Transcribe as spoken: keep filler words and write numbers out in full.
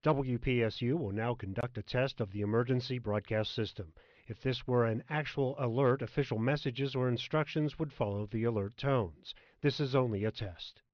W P S U will now conduct a test of the emergency broadcast system. If this were an actual alert, official messages or instructions would follow the alert tones. This is only a test.